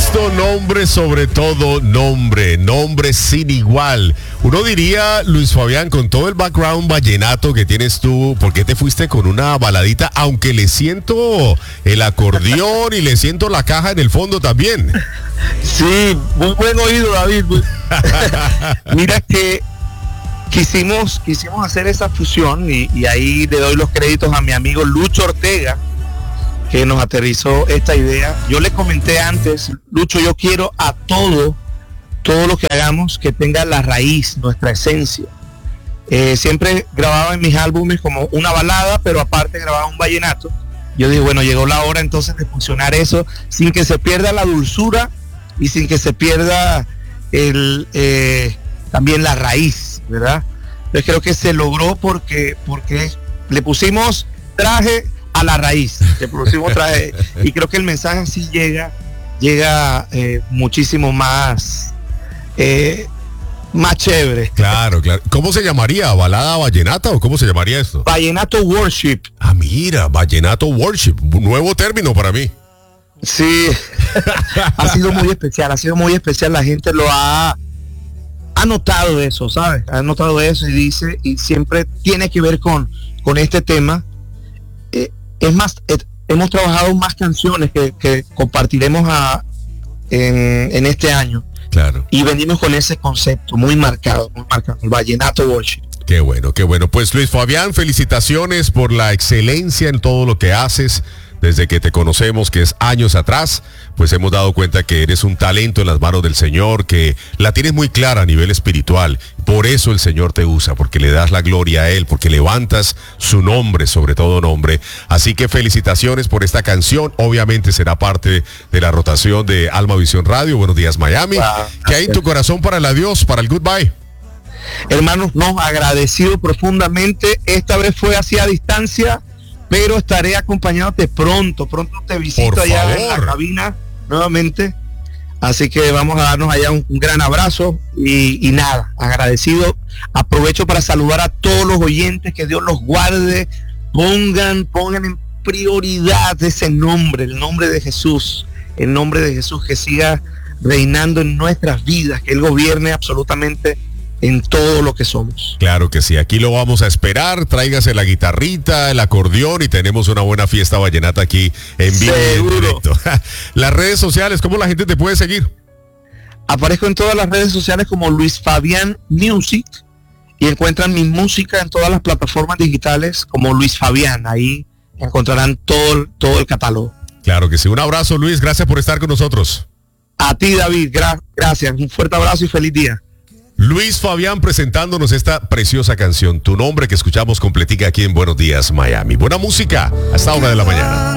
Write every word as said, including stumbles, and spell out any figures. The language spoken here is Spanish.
Cristo, nombre sobre todo nombre, nombre sin igual. Uno diría, Luis Fabián, con todo el background vallenato que tienes tú, ¿por qué te fuiste con una baladita? Aunque le siento el acordeón y le siento la caja en el fondo también. Sí, muy buen oído, David. Mira que quisimos, quisimos hacer esa fusión y, y ahí le doy los créditos a mi amigo Lucho Ortega, que nos aterrizó esta idea. Yo le comenté antes, Lucho, yo quiero a todo, todo lo que hagamos que tenga la raíz, nuestra esencia. Eh, siempre grababa en mis álbumes como una balada, pero aparte grababa un vallenato. Yo dije, bueno, llegó la hora entonces de fusionar eso sin que se pierda la dulzura y sin que se pierda el, eh, también la raíz, ¿verdad? Yo creo que se logró porque, porque le pusimos traje a la raíz, le pusimos traje y creo que el mensaje así llega, llega eh, muchísimo más, eh, más chévere. Claro, claro. ¿Cómo se llamaría? ¿Balada vallenata o cómo se llamaría esto? Vallenato Worship. Ah, mira, Vallenato Worship, un nuevo término para mí. Sí, ha sido muy especial, ha sido muy especial, la gente lo ha, ha notado eso, ¿sabes? Ha notado eso y dice, y siempre tiene que ver con, con este tema. Eh, es más, eh, hemos trabajado más canciones que, que compartiremos a, en, en este año. Claro. Y venimos con ese concepto muy marcado, muy marcado, el Vallenato Worship. Qué bueno, qué bueno. Pues Luis Fabián, felicitaciones por la excelencia en todo lo que haces. Desde que te conocemos, que es años atrás, pues hemos dado cuenta que eres un talento en las manos del Señor, que la tienes muy clara a nivel espiritual. Por eso el Señor te usa, porque le das la gloria a Él, porque levantas su nombre, sobre todo nombre. Así que felicitaciones por esta canción. Obviamente será parte de la rotación de Alma Visión Radio. Buenos días, Miami. Wow. ¿Qué hay en tu corazón para el adiós, para el goodbye? Hermanos, no, agradecido profundamente. Esta vez fue así a distancia, pero estaré acompañándote pronto, pronto te visito allá en la cabina nuevamente, así que vamos a darnos allá un, un gran abrazo y, y nada, agradecido. Aprovecho para saludar a todos los oyentes, que Dios los guarde, pongan, pongan en prioridad ese nombre, el nombre de Jesús, el nombre de Jesús, que siga reinando en nuestras vidas, que Él gobierne absolutamente en todo lo que somos. Claro que sí, aquí lo vamos a esperar. Tráigase la guitarrita, el acordeón y tenemos una buena fiesta vallenata aquí en vivo y en directo. Las redes sociales, ¿cómo la gente te puede seguir? Aparezco en todas las redes sociales como Luis Fabián Music y encuentran mi música en todas las plataformas digitales como Luis Fabián. Ahí encontrarán todo, todo el catálogo. Claro que sí. Un abrazo, Luis. Gracias por estar con nosotros. A ti, David. Gra- gracias. Un fuerte abrazo y feliz día. Luis Fabián presentándonos esta preciosa canción, Tu Nombre, que escuchamos completica aquí en Buenos Días, Miami. Buena música, hasta una de la mañana.